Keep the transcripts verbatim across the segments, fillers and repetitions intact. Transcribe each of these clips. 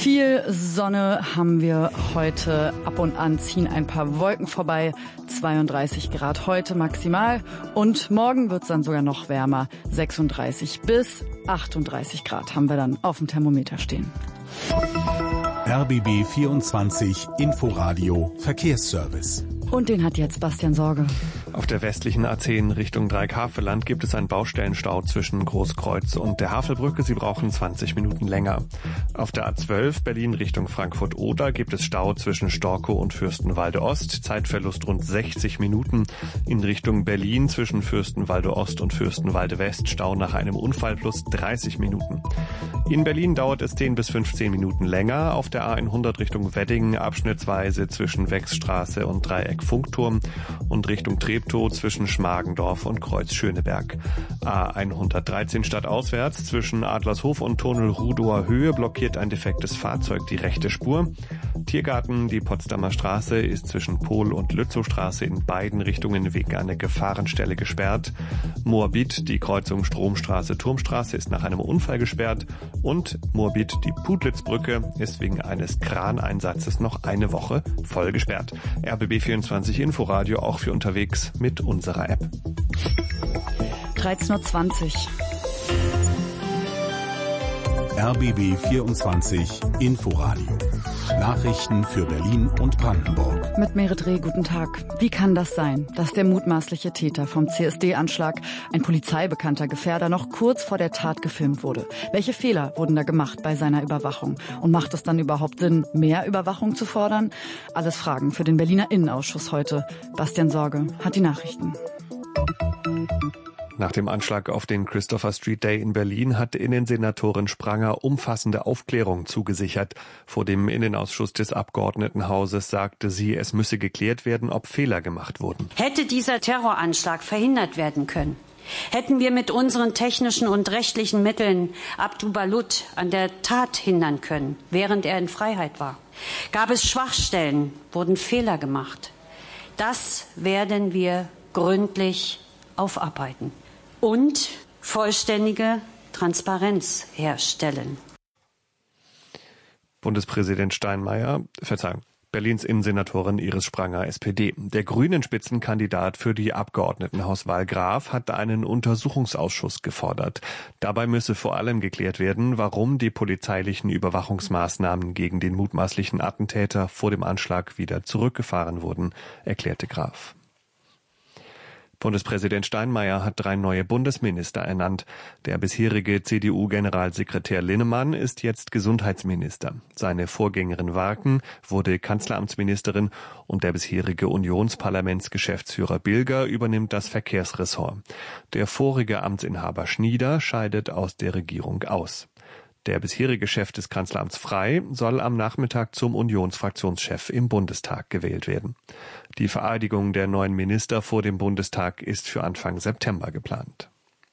Viel Sonne haben wir heute. Ab und an ziehen ein paar Wolken vorbei. zweiunddreißig Grad heute maximal. Und morgen wird es dann sogar noch wärmer. sechsunddreißig bis achtunddreißig Grad haben wir dann auf dem Thermometer stehen. R B B vierundzwanzig Inforadio Verkehrsservice. Und den hat jetzt Bastian Sorge. Auf der westlichen A zehn Richtung Dreieckhaveland gibt es einen Baustellenstau zwischen Großkreuz und der Havelbrücke. Sie brauchen zwanzig Minuten länger. Auf der A zwölf Berlin Richtung Frankfurt-Oder gibt es Stau zwischen Storkow und Fürstenwalde Ost. Zeitverlust rund sechzig Minuten. In Richtung Berlin zwischen Fürstenwalde Ost und Fürstenwalde West Stau nach einem Unfall plus dreißig Minuten. In Berlin dauert es zehn bis fünfzehn Minuten länger. Auf der A hundert Richtung Wedding abschnittsweise zwischen Wechsstraße und Dreieck Funkturm und Richtung Treptow zwischen Schmargendorf und Kreuz Schöneberg. A hundertdreizehn stadtauswärts zwischen Adlershof und Tunnel Rudower Höhe blockiert ein defektes Fahrzeug die rechte Spur. Tiergarten, die Potsdamer Straße, ist zwischen Pohl- und Lützowstraße in beiden Richtungen wegen einer Gefahrenstelle gesperrt. Moabit, die Kreuzung Stromstraße-Turmstraße, ist nach einem Unfall gesperrt. Und Moabit, die Puglitzbrücke, ist wegen eines Kraneinsatzes noch eine Woche voll gesperrt. R B B vierundzwanzig Inforadio auch für unterwegs mit unserer App. dreizehn Uhr zwanzig. R B B vierundzwanzig Inforadio. Nachrichten für Berlin und Brandenburg. Mit Merit Reh, guten Tag. Wie kann das sein, dass der mutmaßliche Täter vom C S D-Anschlag, ein polizeibekannter Gefährder, noch kurz vor der Tat gefilmt wurde? Welche Fehler wurden da gemacht bei seiner Überwachung? Und macht es dann überhaupt Sinn, mehr Überwachung zu fordern? Alles Fragen für den Berliner Innenausschuss heute. Bastian Sorge hat die Nachrichten. Nach dem Anschlag auf den Christopher Street Day in Berlin hat Innensenatorin Spranger umfassende Aufklärung zugesichert. Vor dem Innenausschuss des Abgeordnetenhauses sagte sie, es müsse geklärt werden, ob Fehler gemacht wurden. Hätte dieser Terroranschlag verhindert werden können, hätten wir mit unseren technischen und rechtlichen Mitteln Abdu Balut an der Tat hindern können, während er in Freiheit war. Gab es Schwachstellen, wurden Fehler gemacht. Das werden wir gründlich aufarbeiten und vollständige Transparenz herstellen. Bundespräsident Steinmeier, Verzeihung, Berlins Innensenatorin Iris Spranger, S P D. Der Grünen-Spitzenkandidat für die Abgeordnetenhauswahl Graf hat einen Untersuchungsausschuss gefordert. Dabei müsse vor allem geklärt werden, warum die polizeilichen Überwachungsmaßnahmen gegen den mutmaßlichen Attentäter vor dem Anschlag wieder zurückgefahren wurden, erklärte Graf. Bundespräsident Steinmeier hat drei neue Bundesminister ernannt. Der bisherige C D U-Generalsekretär Linnemann ist jetzt Gesundheitsminister. Seine Vorgängerin Warken wurde Kanzleramtsministerin und der bisherige Unionsparlamentsgeschäftsführer Bilger übernimmt das Verkehrsressort. Der vorige Amtsinhaber Schnieder scheidet aus der Regierung aus. Der bisherige Chef des Kanzleramts Frey soll am Nachmittag zum Unionsfraktionschef im Bundestag gewählt werden. Die Vereidigung der neuen Minister vor dem Bundestag ist für Anfang September geplant.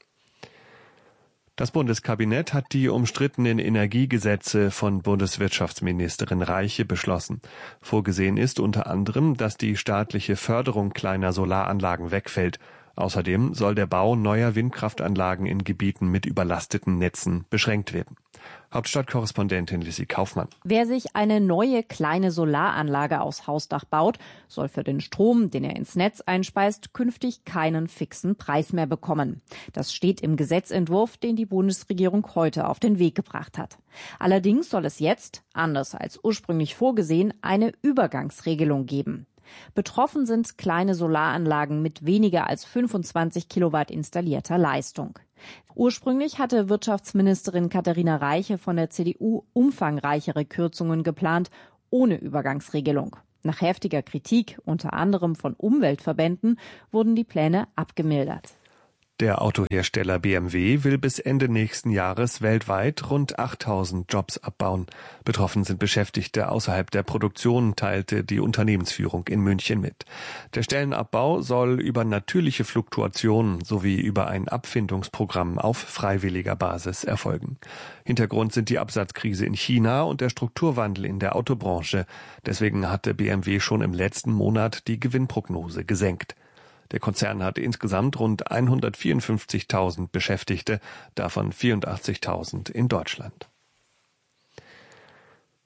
Das Bundeskabinett hat die umstrittenen Energiegesetze von Bundeswirtschaftsministerin Reiche beschlossen. Vorgesehen ist unter anderem, dass die staatliche Förderung kleiner Solaranlagen wegfällt. Außerdem soll der Bau neuer Windkraftanlagen in Gebieten mit überlasteten Netzen beschränkt werden. Hauptstadtkorrespondentin Lissy Kaufmann. Wer sich eine neue kleine Solaranlage aufs Hausdach baut, soll für den Strom, den er ins Netz einspeist, künftig keinen fixen Preis mehr bekommen. Das steht im Gesetzentwurf, den die Bundesregierung heute auf den Weg gebracht hat. Allerdings soll es jetzt, anders als ursprünglich vorgesehen, eine Übergangsregelung geben. Betroffen sind kleine Solaranlagen mit weniger als fünfundzwanzig Kilowatt installierter Leistung. Ursprünglich hatte Wirtschaftsministerin Katharina Reiche von der C D U umfangreichere Kürzungen geplant, ohne Übergangsregelung. Nach heftiger Kritik, unter anderem von Umweltverbänden, wurden die Pläne abgemildert. Der Autohersteller B M W will bis Ende nächsten Jahres weltweit rund achttausend Jobs abbauen. Betroffen sind Beschäftigte außerhalb der Produktion, teilte die Unternehmensführung in München mit. Der Stellenabbau soll über natürliche Fluktuationen sowie über ein Abfindungsprogramm auf freiwilliger Basis erfolgen. Hintergrund sind die Absatzkrise in China und der Strukturwandel in der Autobranche. Deswegen hatte B M W schon im letzten Monat die Gewinnprognose gesenkt. Der Konzern hat insgesamt rund hundertvierundfünfzigtausend Beschäftigte, davon vierundachtzigtausend in Deutschland.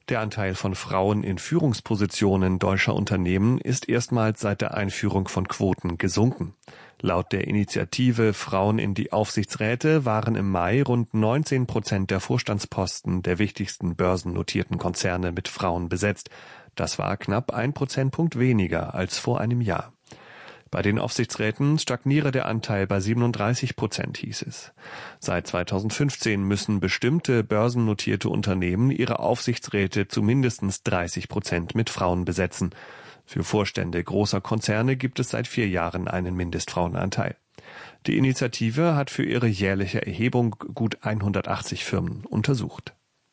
Der Anteil von Frauen in Führungspositionen deutscher Unternehmen ist erstmals seit der Einführung von Quoten gesunken. Laut der Initiative Frauen in die Aufsichtsräte waren im Mai rund neunzehn Prozent der Vorstandsposten der wichtigsten börsennotierten Konzerne mit Frauen besetzt. Das war knapp ein Prozentpunkt weniger als vor einem Jahr. Bei den Aufsichtsräten stagniere der Anteil bei siebenunddreißig Prozent, hieß es. Seit zweitausendfünfzehn müssen bestimmte börsennotierte Unternehmen ihre Aufsichtsräte zu mindestens dreißig Prozent mit Frauen besetzen. Für Vorstände großer Konzerne gibt es seit vier Jahren einen Mindestfrauenanteil. Die Initiative hat für ihre jährliche Erhebung gut hundertachtzig Firmen untersucht.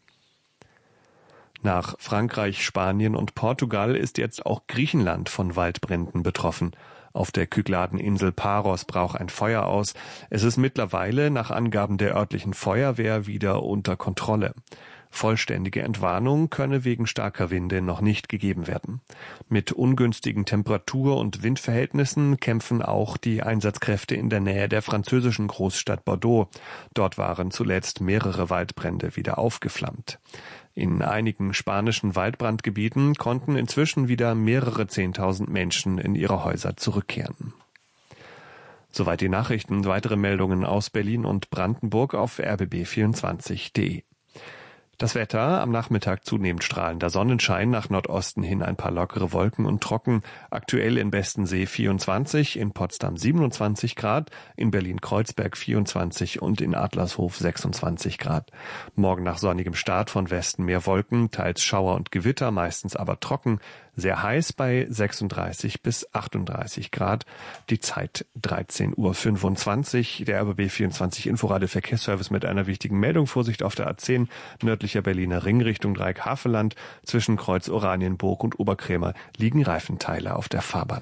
Nach Frankreich, Spanien und Portugal ist jetzt auch Griechenland von Waldbränden betroffen. Auf der Kykladeninsel Paros brach ein Feuer aus. Es ist mittlerweile nach Angaben der örtlichen Feuerwehr wieder unter Kontrolle. Vollständige Entwarnung könne wegen starker Winde noch nicht gegeben werden. Mit ungünstigen Temperatur- und Windverhältnissen kämpfen auch die Einsatzkräfte in der Nähe der französischen Großstadt Bordeaux. Dort waren zuletzt mehrere Waldbrände wieder aufgeflammt. In einigen spanischen Waldbrandgebieten konnten inzwischen wieder mehrere Zehntausend Menschen in ihre Häuser zurückkehren. Soweit die Nachrichten. Weitere Meldungen aus Berlin und Brandenburg auf r b b vierundzwanzig punkt d e. Das Wetter, am Nachmittag zunehmend strahlender Sonnenschein, nach Nordosten hin ein paar lockere Wolken und trocken. Aktuell in Bestensee vierundzwanzig, in Potsdam siebenundzwanzig Grad, in Berlin-Kreuzberg vierundzwanzig und in Adlershof sechsundzwanzig Grad. Morgen nach sonnigem Start von Westen mehr Wolken, teils Schauer und Gewitter, meistens aber trocken. Sehr heiß bei sechsunddreißig bis achtunddreißig Grad. Die Zeit dreizehn Uhr fünfundzwanzig. Der R B B vierundzwanzig Inforadio Verkehrsservice mit einer wichtigen Meldung. Vorsicht auf der A zehn, nördlicher Berliner Ring Richtung Dreieckhavelland. Zwischen Kreuz Oranienburg und Oberkrämer liegen Reifenteile auf der Fahrbahn.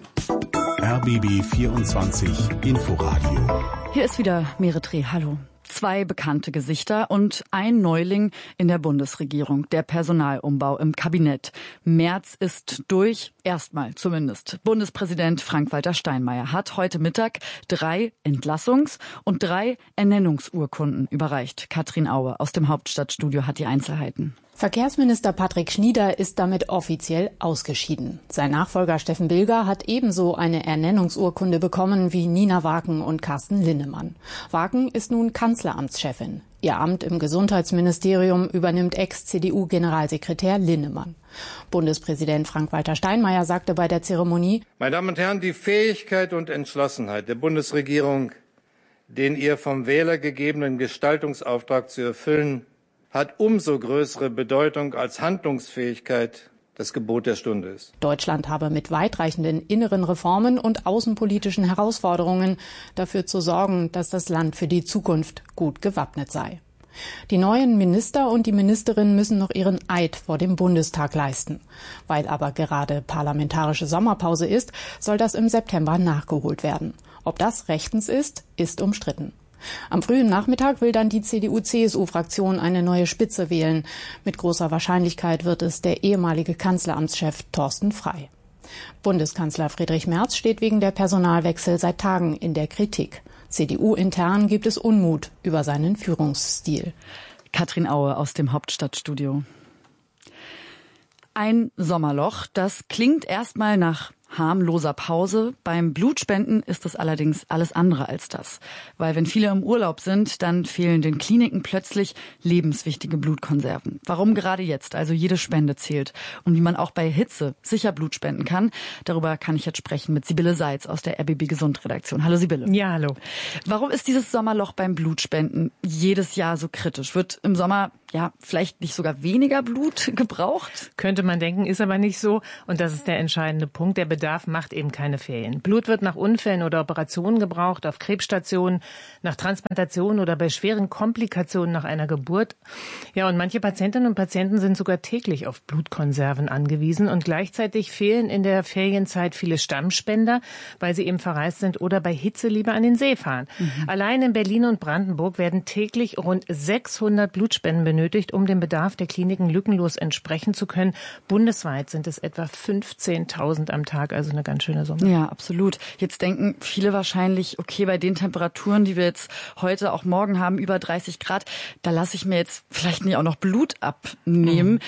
R B B vierundzwanzig Inforadio. Hier ist wieder Meretre. Hallo. Zwei bekannte Gesichter und ein Neuling in der Bundesregierung, der Personalumbau im Kabinett. März ist durch, erstmal zumindest. Bundespräsident Frank-Walter Steinmeier hat heute Mittag drei Entlassungs- und drei Ernennungsurkunden überreicht. Katrin Aue aus dem Hauptstadtstudio hat die Einzelheiten. Verkehrsminister Patrick Schnieder ist damit offiziell ausgeschieden. Sein Nachfolger Steffen Bilger hat ebenso eine Ernennungsurkunde bekommen wie Nina Waken und Carsten Linnemann. Waken ist nun Kanzleramtschefin. Ihr Amt im Gesundheitsministerium übernimmt Ex-C D U-Generalsekretär Linnemann. Bundespräsident Frank-Walter Steinmeier sagte bei der Zeremonie: Meine Damen und Herren, die Fähigkeit und Entschlossenheit der Bundesregierung, den ihr vom Wähler gegebenen Gestaltungsauftrag zu erfüllen, hat umso größere Bedeutung, als Handlungsfähigkeit das Gebot der Stunde ist. Deutschland habe mit weitreichenden inneren Reformen und außenpolitischen Herausforderungen dafür zu sorgen, dass das Land für die Zukunft gut gewappnet sei. Die neuen Minister und die Ministerinnen müssen noch ihren Eid vor dem Bundestag leisten. Weil aber gerade parlamentarische Sommerpause ist, soll das im September nachgeholt werden. Ob das rechtens ist, ist umstritten. Am frühen Nachmittag will dann die C D U-C S U-Fraktion eine neue Spitze wählen. Mit großer Wahrscheinlichkeit wird es der ehemalige Kanzleramtschef Thorsten Frey. Bundeskanzler Friedrich Merz steht wegen der Personalwechsel seit Tagen in der Kritik. C D U-intern gibt es Unmut über seinen Führungsstil. Katrin Aue aus dem Hauptstadtstudio. Ein Sommerloch, das klingt erstmal nach harmloser Pause. Beim Blutspenden ist es allerdings alles andere als das. Weil wenn viele im Urlaub sind, dann fehlen den Kliniken plötzlich lebenswichtige Blutkonserven. Warum gerade jetzt? Also jede Spende zählt. Und wie man auch bei Hitze sicher Blut spenden kann, darüber kann ich jetzt sprechen mit Sibylle Seitz aus der R B B Gesund-Redaktion. Hallo Sibylle. Ja, hallo. Warum ist dieses Sommerloch beim Blutspenden jedes Jahr so kritisch? Wird im Sommer ja vielleicht nicht sogar weniger Blut gebraucht? Könnte man denken, ist aber nicht so. Und das ist der entscheidende Punkt. Der Bedarf macht eben keine Ferien. Blut wird nach Unfällen oder Operationen gebraucht, auf Krebsstationen, nach Transplantationen oder bei schweren Komplikationen nach einer Geburt. Ja, und manche Patientinnen und Patienten sind sogar täglich auf Blutkonserven angewiesen. Und gleichzeitig fehlen in der Ferienzeit viele Stammspender, weil sie eben verreist sind oder bei Hitze lieber an den See fahren. Mhm. Allein in Berlin und Brandenburg werden täglich rund sechshundert Blutspenden benötigt, um dem Bedarf der Kliniken lückenlos entsprechen zu können. Bundesweit sind es etwa fünfzehntausend am Tag, also eine ganz schöne Summe. Ja, absolut. Jetzt denken viele wahrscheinlich, okay, bei den Temperaturen, die wir jetzt heute, auch morgen haben, über dreißig Grad, da lasse ich mir jetzt vielleicht nicht auch noch Blut abnehmen. Mhm.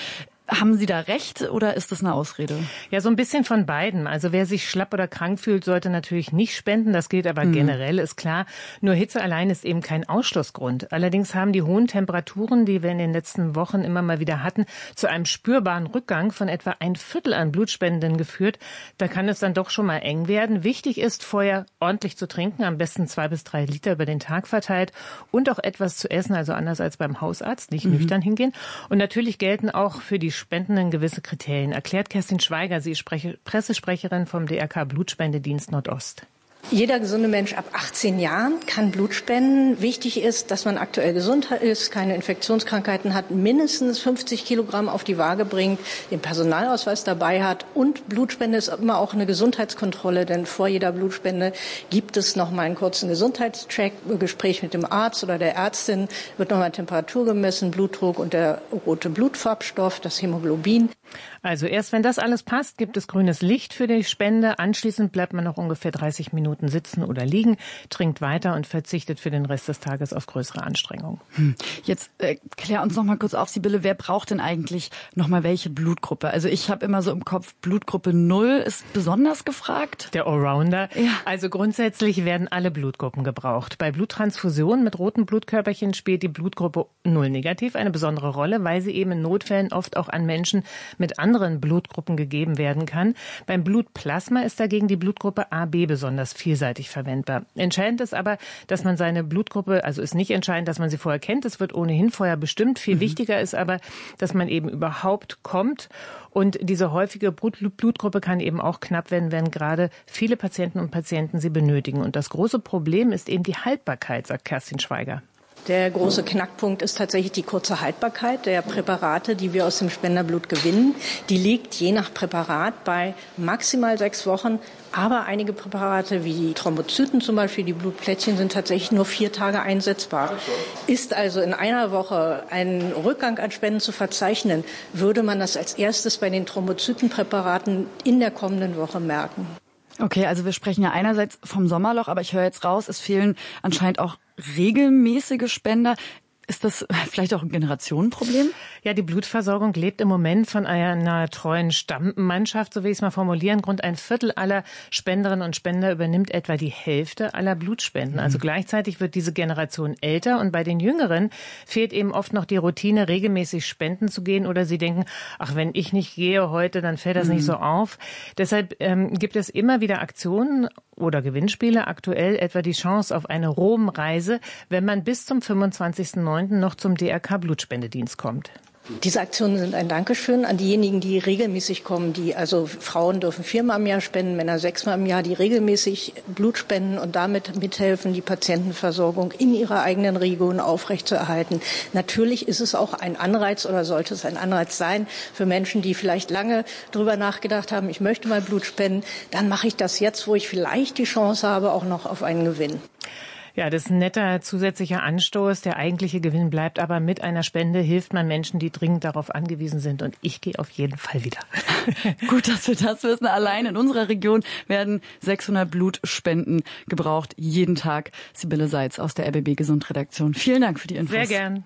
Haben Sie da recht oder ist das eine Ausrede? Ja, so ein bisschen von beiden. Also wer sich schlapp oder krank fühlt, sollte natürlich nicht spenden. Das gilt aber mhm. generell, ist klar. Nur Hitze allein ist eben kein Ausschlussgrund. Allerdings haben die hohen Temperaturen, die wir in den letzten Wochen immer mal wieder hatten, zu einem spürbaren Rückgang von etwa ein Viertel an Blutspendenden geführt. Da kann es dann doch schon mal eng werden. Wichtig ist, vorher ordentlich zu trinken, am besten zwei bis drei Liter über den Tag verteilt und auch etwas zu essen, also anders als beim Hausarzt, nicht mhm. nüchtern hingehen. Und natürlich gelten auch für die Spendenden gewisse Kriterien, erklärt Kerstin Schweiger. Sie ist Spreche, Pressesprecherin vom D R K Blutspendedienst Nordost. Jeder gesunde Mensch ab achtzehn Jahren kann Blut spenden. Wichtig ist, dass man aktuell gesund ist, keine Infektionskrankheiten hat, mindestens fünfzig Kilogramm auf die Waage bringt, den Personalausweis dabei hat. Und Blutspende ist immer auch eine Gesundheitskontrolle, denn vor jeder Blutspende gibt es noch mal einen kurzen Gesundheitscheck, Gespräch mit dem Arzt oder der Ärztin, wird noch mal Temperatur gemessen, Blutdruck und der rote Blutfarbstoff, das Hämoglobin. Also erst wenn das alles passt, gibt es grünes Licht für die Spende. Anschließend bleibt man noch ungefähr dreißig Minuten sitzen oder liegen, trinkt weiter und verzichtet für den Rest des Tages auf größere Anstrengungen. Hm. Jetzt äh, klär uns noch mal kurz auf, Sibylle, wer braucht denn eigentlich noch mal welche Blutgruppe? Also ich habe immer so im Kopf, Blutgruppe null ist besonders gefragt. Der Allrounder. Ja. Also grundsätzlich werden alle Blutgruppen gebraucht. Bei Bluttransfusionen mit roten Blutkörperchen spielt die Blutgruppe null negativ eine besondere Rolle, weil sie eben in Notfällen oft auch an Menschen mit anderen Blutgruppen gegeben werden kann. Beim Blutplasma ist dagegen die Blutgruppe A B besonders vielseitig verwendbar. Entscheidend ist aber, dass man seine Blutgruppe, also ist nicht entscheidend, dass man sie vorher kennt, es wird ohnehin vorher bestimmt. Viel mhm. wichtiger ist aber, dass man eben überhaupt kommt. Und diese häufige Blutgruppe kann eben auch knapp werden, wenn gerade viele Patienten und Patienten sie benötigen. Und das große Problem ist eben die Haltbarkeit, sagt Kerstin Schweiger. Der große Knackpunkt ist tatsächlich die kurze Haltbarkeit der Präparate, die wir aus dem Spenderblut gewinnen. Die liegt je nach Präparat bei maximal sechs Wochen. Aber einige Präparate wie die Thrombozyten zum Beispiel, die Blutplättchen, sind tatsächlich nur vier Tage einsetzbar. Ist also in einer Woche ein Rückgang an Spenden zu verzeichnen, würde man das als erstes bei den Thrombozytenpräparaten in der kommenden Woche merken. Okay, also wir sprechen ja einerseits vom Sommerloch, aber ich höre jetzt raus, es fehlen anscheinend auch regelmäßige Spender. Ist das vielleicht auch ein Generationenproblem? Ja, die Blutversorgung lebt im Moment von einer treuen Stammmannschaft, so will ich es mal formulieren. Rund ein Viertel aller Spenderinnen und Spender übernimmt etwa die Hälfte aller Blutspenden. Also gleichzeitig wird diese Generation älter und bei den Jüngeren fehlt eben oft noch die Routine, regelmäßig spenden zu gehen oder sie denken, ach, wenn ich nicht gehe heute, dann fällt das mhm. nicht so auf. Deshalb ähm, gibt es immer wieder Aktionen oder Gewinnspiele, aktuell etwa die Chance auf eine Rom-Reise, wenn man bis zum fünfundzwanzigsten neunten noch zum D R K Blutspendedienst kommt. Diese Aktionen sind ein Dankeschön an diejenigen, die regelmäßig kommen. Die, also Frauen dürfen viermal im Jahr spenden, Männer sechsmal im Jahr, die regelmäßig Blut spenden und damit mithelfen, die Patientenversorgung in ihrer eigenen Region aufrechtzuerhalten. Natürlich ist es auch ein Anreiz oder sollte es ein Anreiz sein für Menschen, die vielleicht lange darüber nachgedacht haben, ich möchte mal Blut spenden. Dann mache ich das jetzt, wo ich vielleicht die Chance habe, auch noch auf einen Gewinn. Ja, das ist ein netter zusätzlicher Anstoß. Der eigentliche Gewinn bleibt aber mit einer Spende, hilft man Menschen, die dringend darauf angewiesen sind. Und ich gehe auf jeden Fall wieder. Gut, dass wir das wissen. Allein in unserer Region werden sechshundert Blutspenden gebraucht. Jeden Tag. Sibylle Seitz aus der R B B Gesundredaktion. Vielen Dank für die Infos. Sehr gern.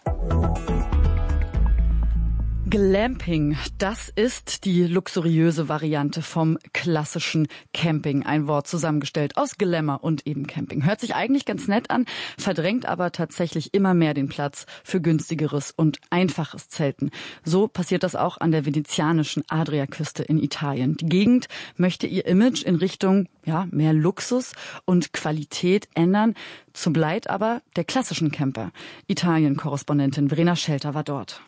Glamping, das ist die luxuriöse Variante vom klassischen Camping. Ein Wort zusammengestellt aus Glamour und eben Camping. Hört sich eigentlich ganz nett an, verdrängt aber tatsächlich immer mehr den Platz für günstigeres und einfaches Zelten. So passiert das auch an der venezianischen Adriaküste in Italien. Die Gegend möchte ihr Image in Richtung ja, mehr Luxus und Qualität ändern. Zum Leid aber der klassischen Camper. Italien-Korrespondentin Verena Schelter war dort.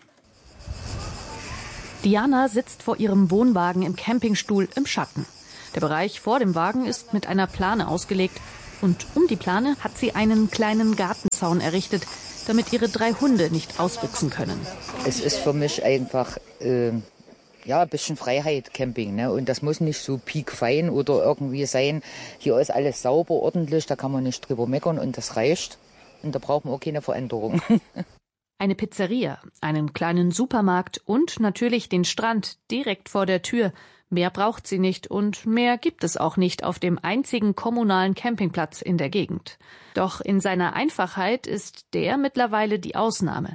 Diana sitzt vor ihrem Wohnwagen im Campingstuhl im Schatten. Der Bereich vor dem Wagen ist mit einer Plane ausgelegt und um die Plane hat sie einen kleinen Gartenzaun errichtet, damit ihre drei Hunde nicht ausbüchsen können. Es ist für mich einfach äh, ja, ein bisschen Freiheit, Camping, ne? Und das muss nicht so piekfein oder irgendwie sein. Hier ist alles sauber, ordentlich, da kann man nicht drüber meckern und das reicht. Und da brauchen wir auch keine Veränderung. Eine Pizzeria, einen kleinen Supermarkt und natürlich den Strand direkt vor der Tür. Mehr braucht sie nicht und mehr gibt es auch nicht auf dem einzigen kommunalen Campingplatz in der Gegend. Doch in seiner Einfachheit ist der mittlerweile die Ausnahme.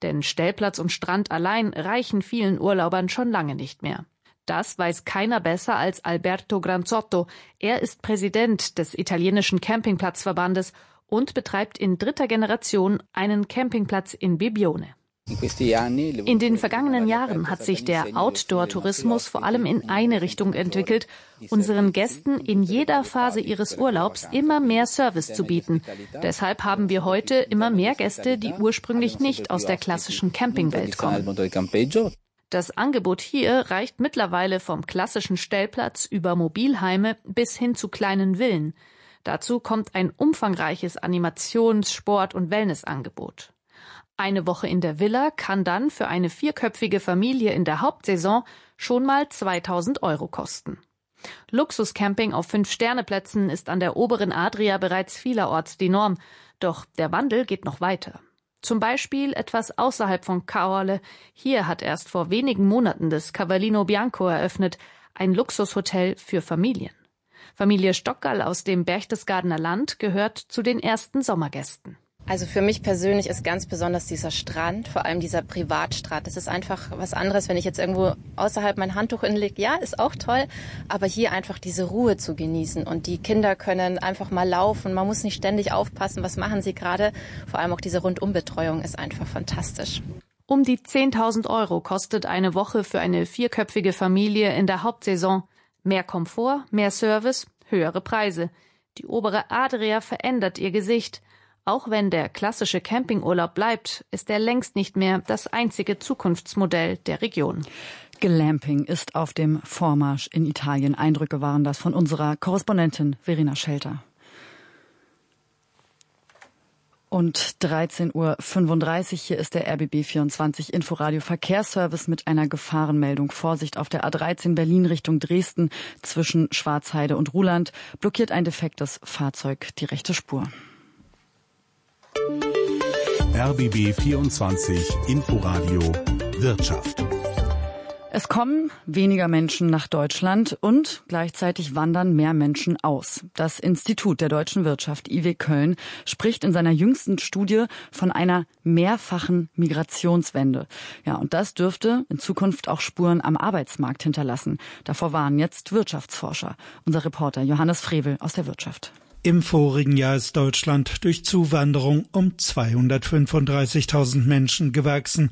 Denn Stellplatz und Strand allein reichen vielen Urlaubern schon lange nicht mehr. Das weiß keiner besser als Alberto Granzotto. Er ist Präsident des italienischen Campingplatzverbandes und betreibt in dritter Generation einen Campingplatz in Bibbione. In den vergangenen Jahren hat sich der Outdoor-Tourismus vor allem in eine Richtung entwickelt, unseren Gästen in jeder Phase ihres Urlaubs immer mehr Service zu bieten. Deshalb haben wir heute immer mehr Gäste, die ursprünglich nicht aus der klassischen Campingwelt kommen. Das Angebot hier reicht mittlerweile vom klassischen Stellplatz über Mobilheime bis hin zu kleinen Villen. Dazu kommt ein umfangreiches Animations-, Sport- und Wellnessangebot. Eine Woche in der Villa kann dann für eine vierköpfige Familie in der Hauptsaison schon mal zweitausend Euro kosten. Luxuscamping auf Fünf-Sterne-Plätzen ist an der oberen Adria bereits vielerorts die Norm. Doch der Wandel geht noch weiter. Zum Beispiel etwas außerhalb von Caorle. Hier hat erst vor wenigen Monaten das Cavallino Bianco eröffnet, ein Luxushotel für Familien. Familie Stockerl aus dem Berchtesgadener Land gehört zu den ersten Sommergästen. Also für mich persönlich ist ganz besonders dieser Strand, vor allem dieser Privatstrand. Das ist einfach was anderes, wenn ich jetzt irgendwo außerhalb mein Handtuch hinlege. Ja, ist auch toll, aber hier einfach diese Ruhe zu genießen. Und die Kinder können einfach mal laufen. Man muss nicht ständig aufpassen, was machen sie gerade. Vor allem auch diese Rundumbetreuung ist einfach fantastisch. Um die zehntausend Euro kostet eine Woche für eine vierköpfige Familie in der Hauptsaison. Mehr Komfort, mehr Service, höhere Preise. Die obere Adria verändert ihr Gesicht. Auch wenn der klassische Campingurlaub bleibt, ist er längst nicht mehr das einzige Zukunftsmodell der Region. Glamping ist auf dem Vormarsch in Italien. Eindrücke waren das von unserer Korrespondentin Verena Schelter. Und dreizehn Uhr fünfunddreißig, hier ist der R B B vierundzwanzig Inforadio Verkehrsservice mit einer Gefahrenmeldung. Vorsicht auf der A dreizehn Berlin Richtung Dresden zwischen Schwarzheide und Ruhland. Blockiert ein defektes Fahrzeug die rechte Spur. R B B vierundzwanzig Inforadio Wirtschaft. Es kommen weniger Menschen nach Deutschland und gleichzeitig wandern mehr Menschen aus. Das Institut der deutschen Wirtschaft I W Köln spricht in seiner jüngsten Studie von einer mehrfachen Migrationswende. Ja, und das dürfte in Zukunft auch Spuren am Arbeitsmarkt hinterlassen. Davor warnen jetzt Wirtschaftsforscher. Unser Reporter Johannes Frevel aus der Wirtschaft. Im vorigen Jahr ist Deutschland durch Zuwanderung um zweihundertfünfunddreißigtausend Menschen gewachsen.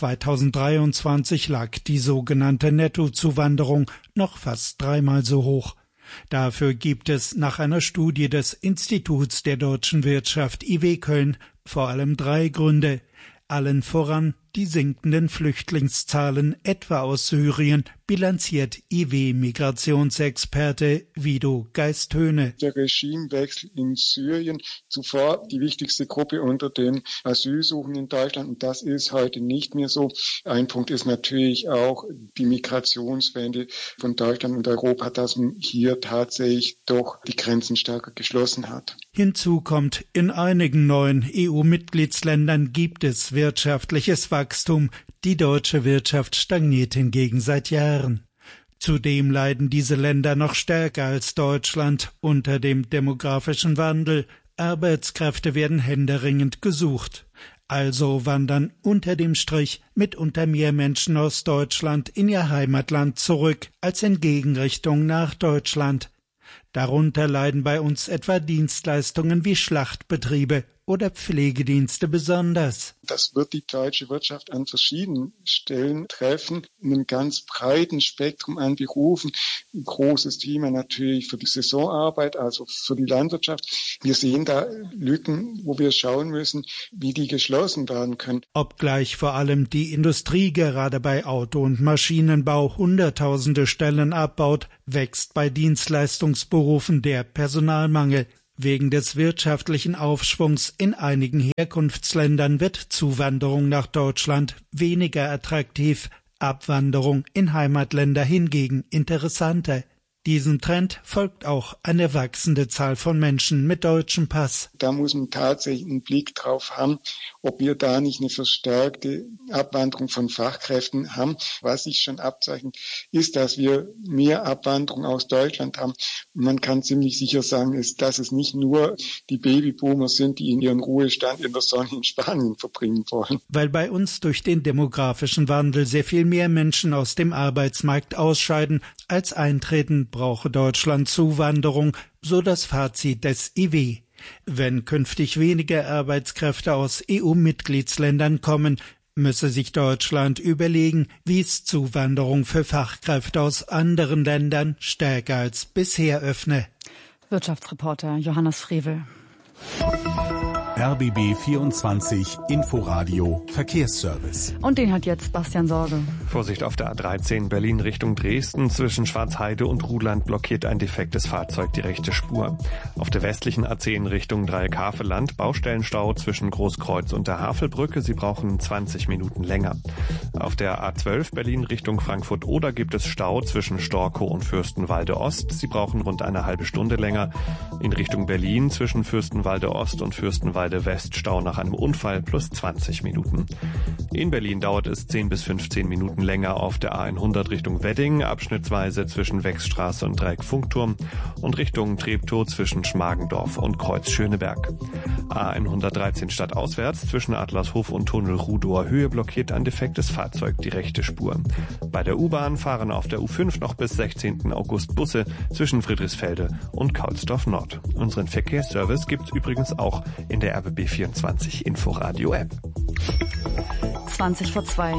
zweitausenddreiundzwanzig lag die sogenannte Nettozuwanderung noch fast dreimal so hoch. Dafür gibt es nach einer Studie des Instituts der deutschen Wirtschaft I W Köln vor allem drei Gründe. Allen voran die sinkenden Flüchtlingszahlen, etwa aus Syrien, bilanziert I W-Migrationsexperte Vido Geisthöhne. Der Regimewechsel in Syrien, zuvor die wichtigste Gruppe unter den Asylsuchenden in Deutschland, und das ist heute nicht mehr so. Ein Punkt ist natürlich auch die Migrationswende von Deutschland und Europa, dass man hier tatsächlich doch die Grenzen stärker geschlossen hat. Hinzu kommt, in einigen neuen E U-Mitgliedsländern gibt es wirtschaftliches Wachstum. Die deutsche Wirtschaft stagniert hingegen seit Jahren. Zudem leiden diese Länder noch stärker als Deutschland unter dem demografischen Wandel. Arbeitskräfte werden händeringend gesucht. Also wandern unter dem Strich mitunter mehr Menschen aus Deutschland in ihr Heimatland zurück als in Gegenrichtung nach Deutschland. Darunter leiden bei uns etwa Dienstleistungen wie Schlachtbetriebe oder Pflegedienste besonders. Das wird die deutsche Wirtschaft an verschiedenen Stellen treffen, in einem ganz breiten Spektrum an Berufen. Ein großes Thema natürlich für die Saisonarbeit, also für die Landwirtschaft. Wir sehen da Lücken, wo wir schauen müssen, wie die geschlossen werden können. Obgleich vor allem die Industrie gerade bei Auto- und Maschinenbau hunderttausende Stellen abbaut, wächst bei Dienstleistungsberufen der Personalmangel. Wegen des wirtschaftlichen Aufschwungs in einigen Herkunftsländern wird Zuwanderung nach Deutschland weniger attraktiv, Abwanderung in Heimatländer hingegen interessanter. Diesem Trend folgt auch eine wachsende Zahl von Menschen mit deutschem Pass. Da muss man tatsächlich einen Blick drauf haben, ob wir da nicht eine verstärkte Abwanderung von Fachkräften haben. Was sich schon abzeichnet, ist, dass wir mehr Abwanderung aus Deutschland haben. Man kann ziemlich sicher sagen, ist, dass es nicht nur die Babyboomer sind, die in ihren Ruhestand in der Sonne in Spanien verbringen wollen. Weil bei uns durch den demografischen Wandel sehr viel mehr Menschen aus dem Arbeitsmarkt ausscheiden als eintreten, brauche Deutschland Zuwanderung, so das Fazit des I W. Wenn künftig weniger Arbeitskräfte aus E U-Mitgliedsländern kommen, müsse sich Deutschland überlegen, wie es Zuwanderung für Fachkräfte aus anderen Ländern stärker als bisher öffne. Wirtschaftsreporter Johannes Frevel. R B B vierundzwanzig Inforadio Verkehrsservice. Und den hat jetzt Bastian Sorge. Vorsicht auf der A dreizehn Berlin Richtung Dresden. Zwischen Schwarzheide und Ruhland blockiert ein defektes Fahrzeug die rechte Spur. Auf der westlichen A zehn Richtung Dreieck-Havelland Baustellenstau zwischen Großkreuz und der Havelbrücke. Sie brauchen zwanzig Minuten länger. Auf der A zwölf Berlin Richtung Frankfurt-Oder gibt es Stau zwischen Storkow und Fürstenwalde Ost. Sie brauchen rund eine halbe Stunde länger. In Richtung Berlin zwischen Fürstenwalde Ost und Fürstenwalde Weststau nach einem Unfall plus zwanzig Minuten. In Berlin dauert es zehn bis fünfzehn Minuten länger auf der A hundert Richtung Wedding, abschnittsweise zwischen Wechsstraße und Dreieck-Funkturm und Richtung Treptow zwischen Schmargendorf und Kreuz-Schöneberg. A hundertdreizehn stadtauswärts zwischen Adlershof und Tunnel Rudower Höhe blockiert ein defektes Fahrzeug die rechte Spur. Bei der U-Bahn fahren auf der U fünf noch bis sechzehnten August Busse zwischen Friedrichsfelde und Kaulsdorf Nord. Unseren Verkehrsservice gibt's übrigens auch in der R B B vierundzwanzig Inforadio App. zwanzig vor zwei.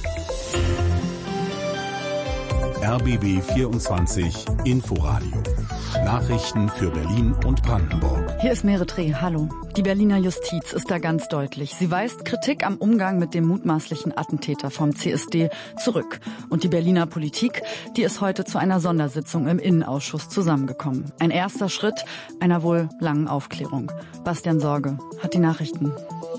R B B vierundzwanzig Inforadio. Nachrichten für Berlin und Brandenburg. Hier ist Meretreh. Hallo. Die Berliner Justiz ist da ganz deutlich. Sie weist Kritik am Umgang mit dem mutmaßlichen Attentäter vom C S D zurück. Und die Berliner Politik, die ist heute zu einer Sondersitzung im Innenausschuss zusammengekommen. Ein erster Schritt einer wohl langen Aufklärung. Bastian Sorge hat die Nachrichten.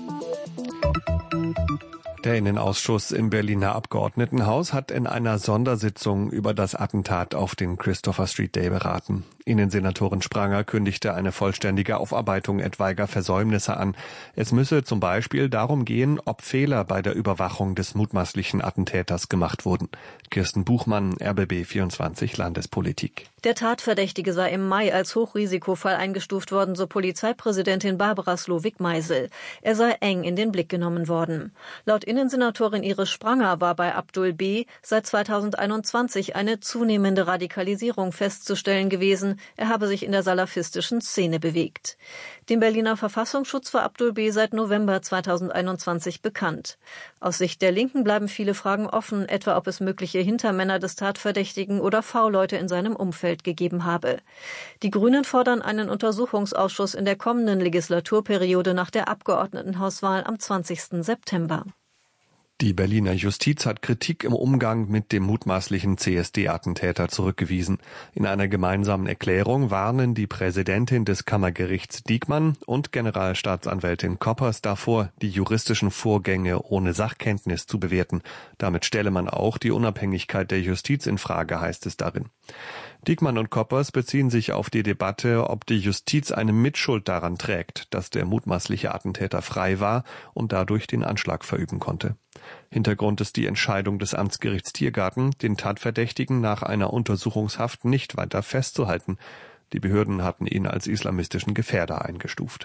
Der Innenausschuss im Berliner Abgeordnetenhaus hat in einer Sondersitzung über das Attentat auf den Christopher Street Day beraten. Innensenatorin Spranger kündigte eine vollständige Aufarbeitung etwaiger Versäumnisse an. Es müsse zum Beispiel darum gehen, ob Fehler bei der Überwachung des mutmaßlichen Attentäters gemacht wurden. Kirsten Buchmann, R B B vierundzwanzig Landespolitik. Der Tatverdächtige sei im Mai als Hochrisikofall eingestuft worden, so Polizeipräsidentin Barbara Slowik-Meisel. Er sei eng in den Blick genommen worden. Laut Innensenatorin Iris Spranger war bei Abdul B. seit zweitausendeinundzwanzig eine zunehmende Radikalisierung festzustellen gewesen. Er habe sich in der salafistischen Szene bewegt. Dem Berliner Verfassungsschutz war Abdul B. seit November zweitausendeinundzwanzig bekannt. Aus Sicht der Linken bleiben viele Fragen offen, etwa ob es mögliche Hintermänner des Tatverdächtigen oder V-Leute in seinem Umfeld gegeben habe. Die Grünen fordern einen Untersuchungsausschuss in der kommenden Legislaturperiode nach der Abgeordnetenhauswahl am zwanzigsten September. Die Berliner Justiz hat Kritik im Umgang mit dem mutmaßlichen C S D-Attentäter zurückgewiesen. In einer gemeinsamen Erklärung warnen die Präsidentin des Kammergerichts Diekmann und Generalstaatsanwältin Koppers davor, die juristischen Vorgänge ohne Sachkenntnis zu bewerten. Damit stelle man auch die Unabhängigkeit der Justiz in Frage, heißt es darin. Diekmann und Koppers beziehen sich auf die Debatte, ob die Justiz eine Mitschuld daran trägt, dass der mutmaßliche Attentäter frei war und dadurch den Anschlag verüben konnte. Hintergrund ist die Entscheidung des Amtsgerichts Tiergarten, den Tatverdächtigen nach einer Untersuchungshaft nicht weiter festzuhalten. Die Behörden hatten ihn als islamistischen Gefährder eingestuft.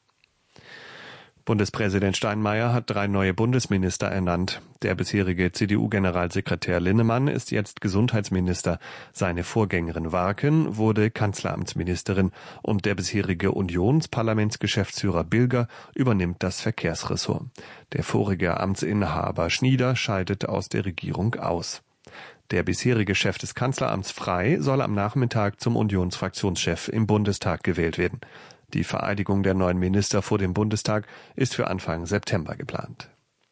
Bundespräsident Steinmeier hat drei neue Bundesminister ernannt. Der bisherige C D U-Generalsekretär Linnemann ist jetzt Gesundheitsminister. Seine Vorgängerin Warken wurde Kanzleramtsministerin und der bisherige Unionsparlamentsgeschäftsführer Bilger übernimmt das Verkehrsressort. Der vorige Amtsinhaber Schnieder scheidet aus der Regierung aus. Der bisherige Chef des Kanzleramts Frey soll am Nachmittag zum Unionsfraktionschef im Bundestag gewählt werden. Die Vereidigung der neuen Minister vor dem Bundestag ist für Anfang September geplant.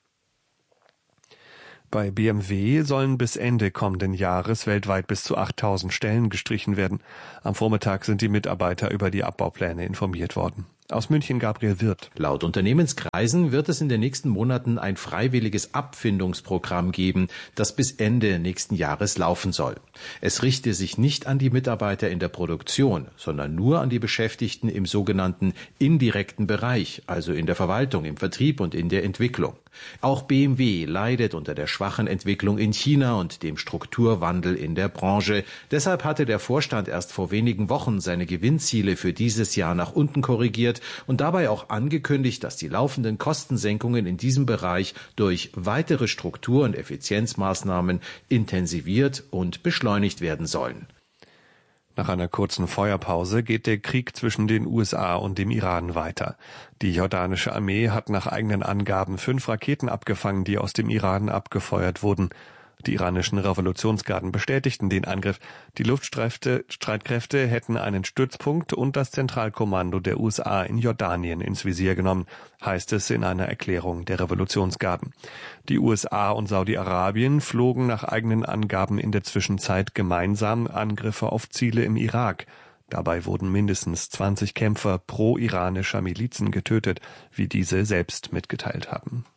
Bei B M W sollen bis Ende kommenden Jahres weltweit bis zu achttausend Stellen gestrichen werden. Am Vormittag sind die Mitarbeiter über die Abbaupläne informiert worden. Aus München Gabriel Wirth. Laut Unternehmenskreisen wird es in den nächsten Monaten ein freiwilliges Abfindungsprogramm geben, das bis Ende nächsten Jahres laufen soll. Es richte sich nicht an die Mitarbeiter in der Produktion, sondern nur an die Beschäftigten im sogenannten indirekten Bereich, also in der Verwaltung, im Vertrieb und in der Entwicklung. Auch B M W leidet unter der schwachen Entwicklung in China und dem Strukturwandel in der Branche. Deshalb hatte der Vorstand erst vor wenigen Wochen seine Gewinnziele für dieses Jahr nach unten korrigiert und dabei auch angekündigt, dass die laufenden Kostensenkungen in diesem Bereich durch weitere Struktur- und Effizienzmaßnahmen intensiviert und beschleunigt werden sollen. Nach einer kurzen Feuerpause geht der Krieg zwischen den U S A und dem Iran weiter. Die jordanische Armee hat nach eigenen Angaben fünf Raketen abgefangen, die aus dem Iran abgefeuert wurden. Die iranischen Revolutionsgarden bestätigten den Angriff. Die Luftstreitkräfte hätten einen Stützpunkt und das Zentralkommando der U S A in Jordanien ins Visier genommen, heißt es in einer Erklärung der Revolutionsgarden. Die U S A und Saudi-Arabien flogen nach eigenen Angaben in der Zwischenzeit gemeinsam Angriffe auf Ziele im Irak. Dabei wurden mindestens zwanzig Kämpfer pro-iranischer Milizen getötet, wie diese selbst mitgeteilt haben.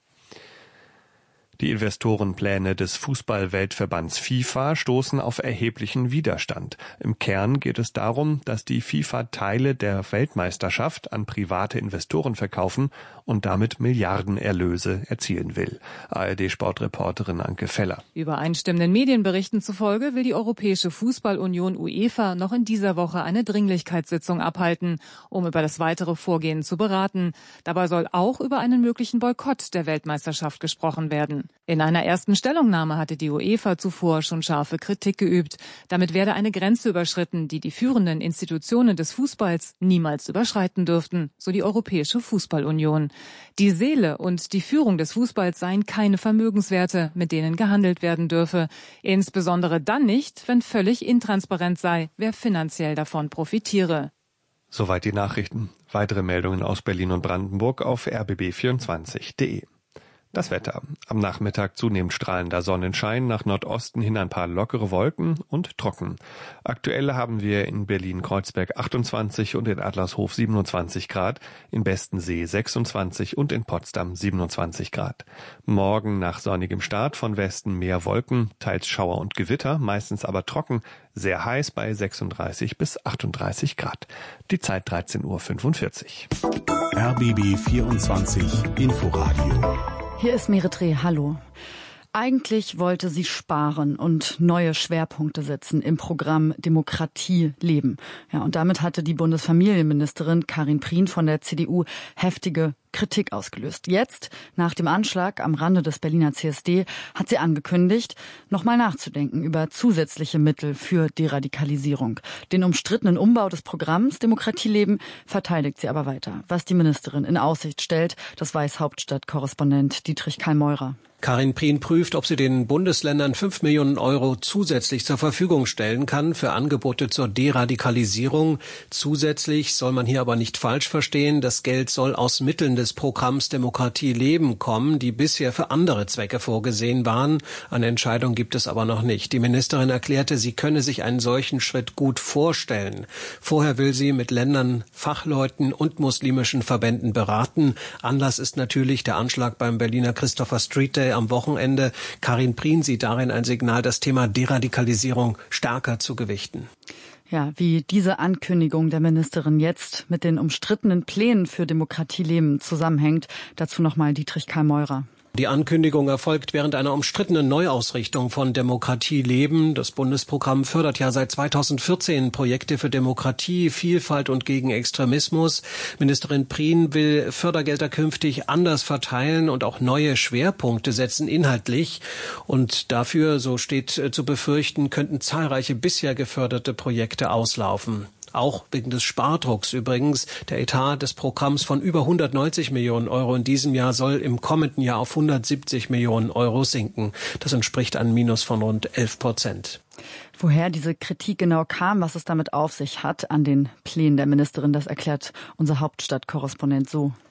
Die Investorenpläne des Fußball-Weltverbands FIFA stoßen auf erheblichen Widerstand. Im Kern geht es darum, dass die FIFA Teile der Weltmeisterschaft an private Investoren verkaufen und damit Milliardenerlöse erzielen will. A R D-Sportreporterin Anke Feller. Übereinstimmenden Medienberichten zufolge will die Europäische Fußballunion UEFA noch in dieser Woche eine Dringlichkeitssitzung abhalten, um über das weitere Vorgehen zu beraten. Dabei soll auch über einen möglichen Boykott der Weltmeisterschaft gesprochen werden. In einer ersten Stellungnahme hatte die UEFA zuvor schon scharfe Kritik geübt. Damit werde eine Grenze überschritten, die die führenden Institutionen des Fußballs niemals überschreiten dürften, so die Europäische Fußballunion. Die Seele und die Führung des Fußballs seien keine Vermögenswerte, mit denen gehandelt werden dürfe. Insbesondere dann nicht, wenn völlig intransparent sei, wer finanziell davon profitiere. Soweit die Nachrichten. Weitere Meldungen aus Berlin und Brandenburg auf r b b vierundzwanzig punkt de. Das Wetter. Am Nachmittag zunehmend strahlender Sonnenschein, nach Nordosten hin ein paar lockere Wolken und trocken. Aktuell haben wir in Berlin-Kreuzberg achtundzwanzig und in Adlershof siebenundzwanzig Grad, in Bestensee sechsundzwanzig und in Potsdam siebenundzwanzig Grad. Morgen nach sonnigem Start von Westen mehr Wolken, teils Schauer und Gewitter, meistens aber trocken, sehr heiß bei sechsunddreißig bis achtunddreißig Grad. Die Zeit dreizehn Uhr fünfundvierzig. R B B vierundzwanzig Inforadio. Hier ist Meritreh, hallo. Eigentlich wollte sie sparen und neue Schwerpunkte setzen im Programm Demokratie leben. Ja, und damit hatte die Bundesfamilienministerin Karin Prien von der C D U heftige Kritik ausgelöst. Jetzt, nach dem Anschlag am Rande des Berliner C S D, hat sie angekündigt, nochmal nachzudenken über zusätzliche Mittel für Deradikalisierung. Den umstrittenen Umbau des Programms Demokratie leben verteidigt sie aber weiter. Was die Ministerin in Aussicht stellt, das weiß Hauptstadtkorrespondent Dietrich Karl-Meurer. Karin Prien prüft, ob sie den Bundesländern fünf Millionen Euro zusätzlich zur Verfügung stellen kann für Angebote zur Deradikalisierung. Zusätzlich soll man hier aber nicht falsch verstehen, das Geld soll aus Mitteln des Programms Demokratie leben kommen, die bisher für andere Zwecke vorgesehen waren. Eine Entscheidung gibt es aber noch nicht. Die Ministerin erklärte, sie könne sich einen solchen Schritt gut vorstellen. Vorher will sie mit Ländern, Fachleuten und muslimischen Verbänden beraten. Anlass ist natürlich der Anschlag beim Berliner Christopher Street Day am Wochenende. Karin Prien sieht darin ein Signal, das Thema Deradikalisierung stärker zu gewichten. Ja, wie diese Ankündigung der Ministerin jetzt mit den umstrittenen Plänen für Demokratie leben zusammenhängt, dazu nochmal Dietrich Karl-Meurer. Die Ankündigung erfolgt während einer umstrittenen Neuausrichtung von Demokratie leben. Das Bundesprogramm fördert ja seit zweitausendvierzehn Projekte für Demokratie, Vielfalt und gegen Extremismus. Ministerin Prien will Fördergelder künftig anders verteilen und auch neue Schwerpunkte setzen inhaltlich. Und dafür, so steht zu befürchten, könnten zahlreiche bisher geförderte Projekte auslaufen. Auch wegen des Spardrucks übrigens. Der Etat des Programms von über hundertneunzig Millionen Euro in diesem Jahr soll im kommenden Jahr auf hundertsiebzig Millionen Euro sinken. Das entspricht einem Minus von rund elf Prozent. Woher diese Kritik genau kam, was es damit auf sich hat an den Plänen der Ministerin, das erklärt unser Hauptstadtkorrespondent so.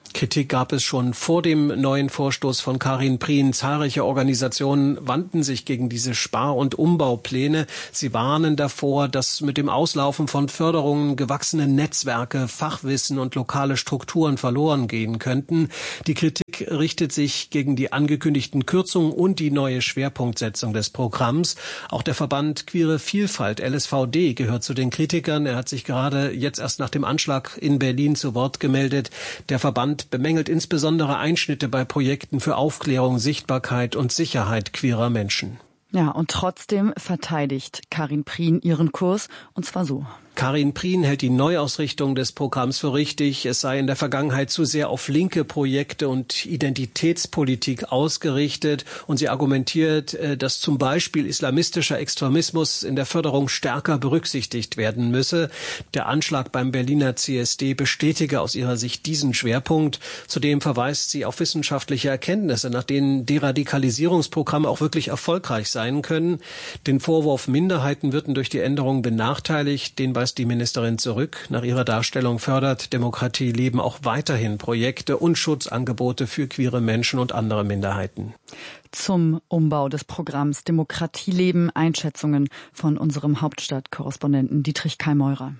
Kritik gab es schon vor dem neuen Vorstoß von Karin Prien. Zahlreiche Organisationen wandten sich gegen diese Spar- und Umbaupläne. Sie warnen davor, dass mit dem Auslaufen von Förderungen gewachsene Netzwerke, Fachwissen und lokale Strukturen verloren gehen könnten. Die Kritik richtet sich gegen die angekündigten Kürzungen und die neue Schwerpunktsetzung des Programms. Auch der Verband Queere Vielfalt, L S V D, gehört zu den Kritikern. Er hat sich gerade jetzt erst nach dem Anschlag in Berlin zu Wort gemeldet. Der Verband bemängelt insbesondere Einschnitte bei Projekten für Aufklärung, Sichtbarkeit und Sicherheit queerer Menschen. Ja, und trotzdem verteidigt Karin Prien ihren Kurs, und zwar so. Karin Prien hält die Neuausrichtung des Programms für richtig. Es sei in der Vergangenheit zu sehr auf linke Projekte und Identitätspolitik ausgerichtet. Und sie argumentiert, dass zum Beispiel islamistischer Extremismus in der Förderung stärker berücksichtigt werden müsse. Der Anschlag beim Berliner C S D bestätige aus ihrer Sicht diesen Schwerpunkt. Zudem verweist sie auf wissenschaftliche Erkenntnisse, nach denen Deradikalisierungsprogramme auch wirklich erfolgreich sein können. Den Vorwurf, Minderheiten würden durch die Änderung benachteiligt, den weist die Ministerin zurück. Nach ihrer Darstellung fördert Demokratie Leben auch weiterhin Projekte und Schutzangebote für queere Menschen und andere Minderheiten. Zum Umbau des Programms Demokratie Leben Einschätzungen von unserem Hauptstadtkorrespondenten Dietrich Kallmeurer.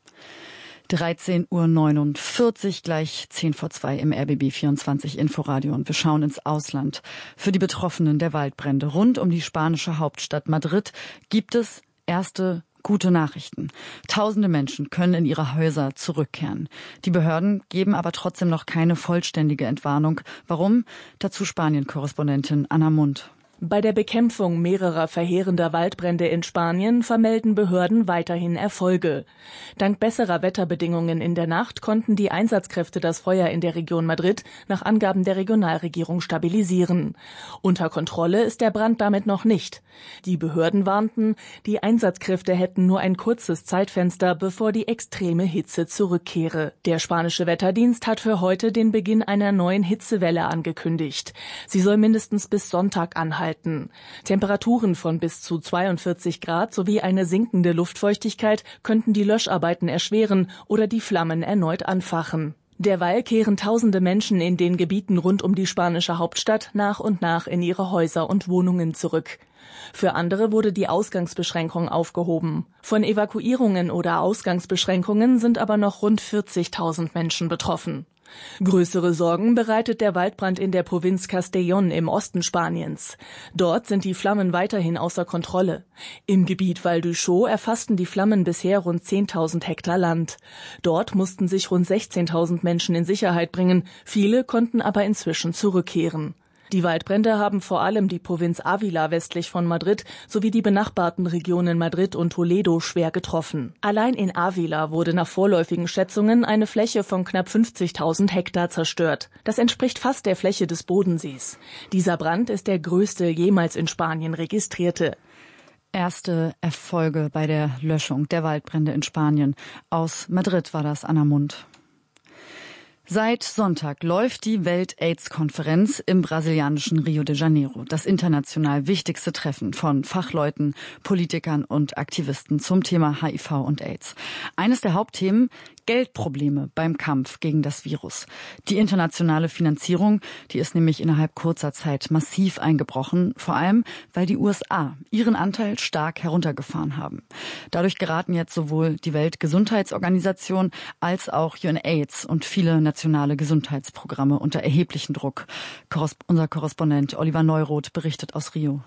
dreizehn Uhr neunundvierzig, gleich zehn vor zwei im R B B vierundzwanzig Inforadio, und wir schauen ins Ausland. Für die Betroffenen der Waldbrände rund um die spanische Hauptstadt Madrid gibt es erste gute Nachrichten. Tausende Menschen können in ihre Häuser zurückkehren. Die Behörden geben aber trotzdem noch keine vollständige Entwarnung. Warum? Dazu Spanien-Korrespondentin Anna Mund. Bei der Bekämpfung mehrerer verheerender Waldbrände in Spanien vermelden Behörden weiterhin Erfolge. Dank besserer Wetterbedingungen in der Nacht konnten die Einsatzkräfte das Feuer in der Region Madrid nach Angaben der Regionalregierung stabilisieren. Unter Kontrolle ist der Brand damit noch nicht. Die Behörden warnten, die Einsatzkräfte hätten nur ein kurzes Zeitfenster, bevor die extreme Hitze zurückkehre. Der spanische Wetterdienst hat für heute den Beginn einer neuen Hitzewelle angekündigt. Sie soll mindestens bis Sonntag anhalten. Temperaturen von bis zu zweiundvierzig Grad sowie eine sinkende Luftfeuchtigkeit könnten die Löscharbeiten erschweren oder die Flammen erneut anfachen. Derweil kehren tausende Menschen in den Gebieten rund um die spanische Hauptstadt nach und nach in ihre Häuser und Wohnungen zurück. Für andere wurde die Ausgangsbeschränkung aufgehoben. Von Evakuierungen oder Ausgangsbeschränkungen sind aber noch rund vierzigtausend Menschen betroffen. Größere Sorgen bereitet der Waldbrand in der Provinz Castellón im Osten Spaniens. Dort sind die Flammen weiterhin außer Kontrolle. Im Gebiet Val d'Uixó erfassten die Flammen bisher rund zehntausend Hektar Land. Dort mussten sich rund sechzehntausend Menschen in Sicherheit bringen. Viele konnten aber inzwischen zurückkehren. Die Waldbrände haben vor allem die Provinz Ávila westlich von Madrid sowie die benachbarten Regionen Madrid und Toledo schwer getroffen. Allein in Ávila wurde nach vorläufigen Schätzungen eine Fläche von knapp fünfzigtausend Hektar zerstört. Das entspricht fast der Fläche des Bodensees. Dieser Brand ist der größte jemals in Spanien registrierte. Erste Erfolge bei der Löschung der Waldbrände in Spanien. Aus Madrid war das Anna Mund. Seit Sonntag läuft die Welt-AIDS-Konferenz im brasilianischen Rio de Janeiro, das international wichtigste Treffen von Fachleuten, Politikern und Aktivisten zum Thema H I V und AIDS. Eines der Hauptthemen: Geldprobleme beim Kampf gegen das Virus. Die internationale Finanzierung, die ist nämlich innerhalb kurzer Zeit massiv eingebrochen, vor allem weil die U S A ihren Anteil stark heruntergefahren haben. Dadurch geraten jetzt sowohl die Weltgesundheitsorganisation als auch UNAIDS und viele nationale Gesundheitsprogramme unter erheblichen Druck. Korres- unser Korrespondent Oliver Neuroth berichtet aus Rio.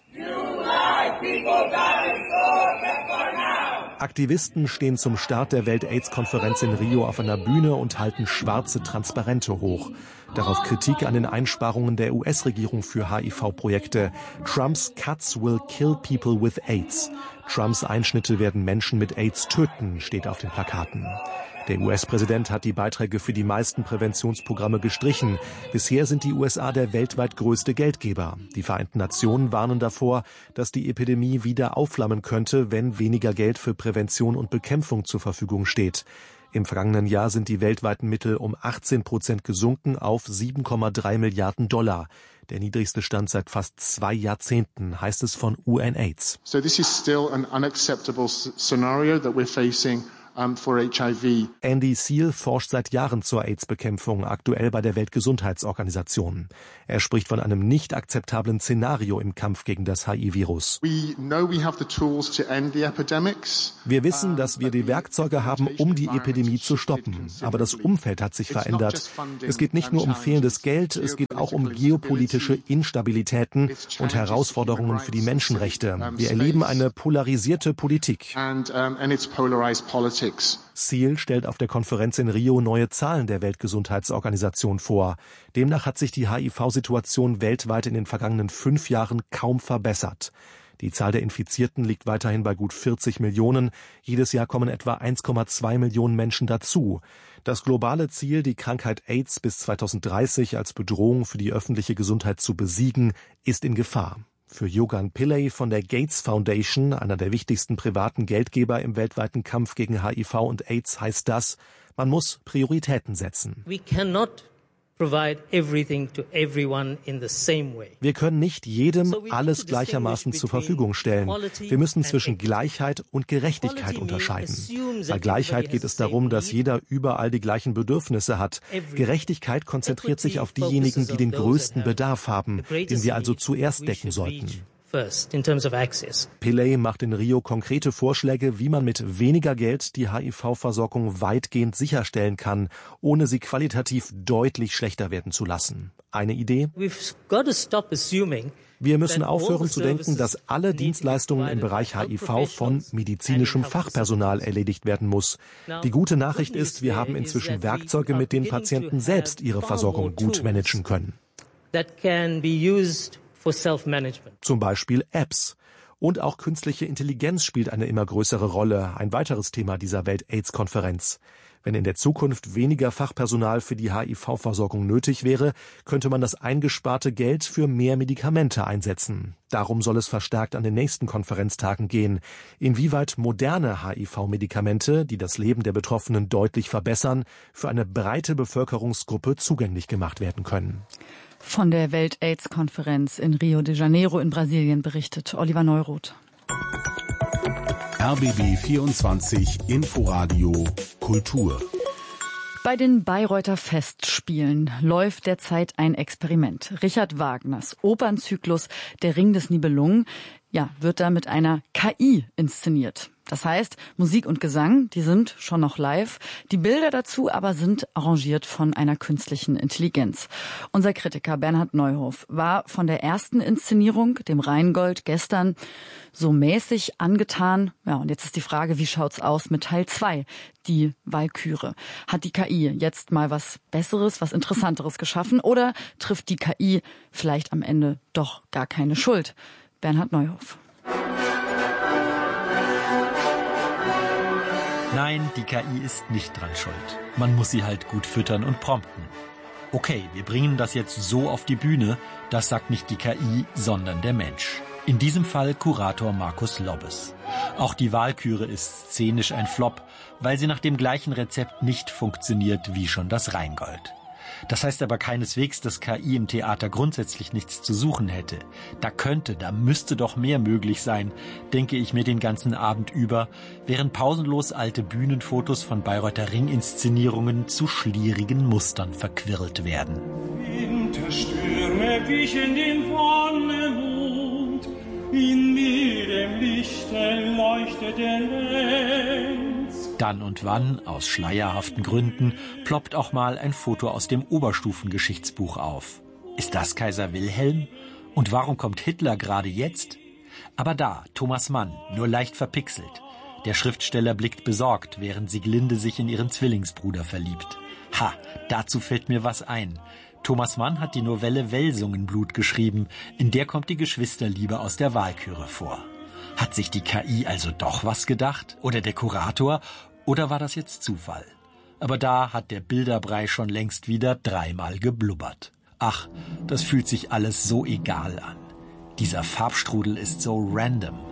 Aktivisten stehen zum Start der Welt-AIDS-Konferenz in Rio auf einer Bühne und halten schwarze Transparente hoch. Darauf Kritik an den Einsparungen der U S-Regierung für H I V-Projekte. Trumps Cuts will kill people with AIDS. Trumps Einschnitte werden Menschen mit AIDS töten, steht auf den Plakaten. Der U S-Präsident hat die Beiträge für die meisten Präventionsprogramme gestrichen. Bisher sind die U S A der weltweit größte Geldgeber. Die Vereinten Nationen warnen davor, dass die Epidemie wieder aufflammen könnte, wenn weniger Geld für Prävention und Bekämpfung zur Verfügung steht. Im vergangenen Jahr sind die weltweiten Mittel um achtzehn Prozent gesunken auf sieben Komma drei Milliarden Dollar. Der niedrigste Stand seit fast zwei Jahrzehnten, heißt es von UNAIDS. So this is still an unacceptable scenario that we're facing um, for H I V. Andy Seal forscht seit Jahren zur AIDS-Bekämpfung, aktuell bei der Weltgesundheitsorganisation. Er spricht von einem nicht akzeptablen Szenario im Kampf gegen das H I V-Virus. We know we have the tools to end the epidemics. Wir wissen, dass wir die Werkzeuge haben, um die Epidemie zu stoppen. Aber das Umfeld hat sich verändert. Es geht nicht nur um fehlendes Geld, es geht auch um geopolitische Instabilitäten und Herausforderungen für die Menschenrechte. Wir erleben eine polarisierte Politik. Seal stellt auf der Konferenz in Rio neue Zahlen der Weltgesundheitsorganisation vor. Demnach hat sich die H I V-Situation weltweit in den vergangenen fünf Jahren kaum verbessert. Die Zahl der Infizierten liegt weiterhin bei gut vierzig Millionen. Jedes Jahr kommen etwa eins Komma zwei Millionen Menschen dazu. Das globale Ziel, die Krankheit AIDS bis zweitausenddreißig als Bedrohung für die öffentliche Gesundheit zu besiegen, ist in Gefahr. Für Yogan Pillay von der Gates Foundation, einer der wichtigsten privaten Geldgeber im weltweiten Kampf gegen H I V und AIDS, heißt das, man muss Prioritäten setzen. We cannot provide everything to everyone in the same way. Wir können nicht jedem alles gleichermaßen zur Verfügung stellen. Wir müssen zwischen Gleichheit und Gerechtigkeit unterscheiden. Bei Gleichheit geht es darum, dass jeder überall die gleichen Bedürfnisse hat. Gerechtigkeit konzentriert sich auf diejenigen, die den größten Bedarf haben, den wir also zuerst decken sollten. Pillay macht in Rio konkrete Vorschläge, wie man mit weniger Geld die H I V-Versorgung weitgehend sicherstellen kann, ohne sie qualitativ deutlich schlechter werden zu lassen. Eine Idee? Wir müssen aufhören zu denken, dass alle Dienstleistungen im Bereich H I V von medizinischem Fachpersonal erledigt werden muss. Die gute Nachricht ist, wir haben inzwischen Werkzeuge, mit denen Patienten selbst ihre Versorgung gut managen können. Zum Beispiel Apps. Und auch künstliche Intelligenz spielt eine immer größere Rolle, ein weiteres Thema dieser Welt-AIDS-Konferenz. Wenn in der Zukunft weniger Fachpersonal für die H I V-Versorgung nötig wäre, könnte man das eingesparte Geld für mehr Medikamente einsetzen. Darum soll es verstärkt an den nächsten Konferenztagen gehen. Inwieweit moderne H I V-Medikamente, die das Leben der Betroffenen deutlich verbessern, für eine breite Bevölkerungsgruppe zugänglich gemacht werden können. Von der Welt-AIDS-Konferenz in Rio de Janeiro in Brasilien berichtet Oliver Neuroth. R B B vierundzwanzig Inforadio Kultur. Bei den Bayreuther Festspielen läuft derzeit ein Experiment. Richard Wagners Opernzyklus Der Ring des Nibelungen, ja, wird da mit einer K I inszeniert. Das heißt, Musik und Gesang, die sind schon noch live. Die Bilder dazu aber sind arrangiert von einer künstlichen Intelligenz. Unser Kritiker Bernhard Neuhoff war von der ersten Inszenierung, dem Rheingold, gestern so mäßig angetan. Ja, und jetzt ist die Frage, wie schaut's aus mit Teil zwei, die Walküre? Hat die K I jetzt mal was Besseres, was Interessanteres geschaffen oder trifft die K I vielleicht am Ende doch gar keine Schuld? Bernhard Neuhoff. Nein, die K I ist nicht dran schuld. Man muss sie halt gut füttern und prompten. Okay, wir bringen das jetzt so auf die Bühne, das sagt nicht die K I, sondern der Mensch. In diesem Fall Kurator Markus Lobbes. Auch die Walküre ist szenisch ein Flop, weil sie nach dem gleichen Rezept nicht funktioniert wie schon das Rheingold. Das heißt aber keineswegs, dass K I im Theater grundsätzlich nichts zu suchen hätte. Da könnte, da müsste doch mehr möglich sein, denke ich mir den ganzen Abend über, während pausenlos alte Bühnenfotos von Bayreuther Ring-Inszenierungen zu schlierigen Mustern verquirlt werden. Winterstürme wichen den Wonnenmond, in mir dem Lichte leuchtet der Lenz. Dann und wann, aus schleierhaften Gründen, ploppt auch mal ein Foto aus dem Oberstufengeschichtsbuch auf. Ist das Kaiser Wilhelm? Und warum kommt Hitler gerade jetzt? Aber da, Thomas Mann, nur leicht verpixelt. Der Schriftsteller blickt besorgt, während Sieglinde sich in ihren Zwillingsbruder verliebt. Ha, dazu fällt mir was ein. Thomas Mann hat die Novelle Welsungenblut geschrieben, in der kommt die Geschwisterliebe aus der Walküre vor. Hat sich die K I also doch was gedacht? Oder der Kurator? Oder war das jetzt Zufall? Aber da hat der Bilderbrei schon längst wieder dreimal geblubbert. Ach, das fühlt sich alles so egal an. Dieser Farbstrudel ist so random.